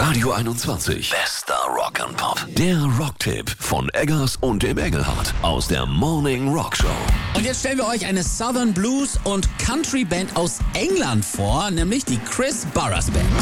Radio 21. Bester Rock and Pop. Der Rocktipp von Eggers und dem Engelhardt aus der Morning Rock Show. Und jetzt stellen wir euch eine Southern Blues und Country Band aus England vor, nämlich die Chris Barras Band.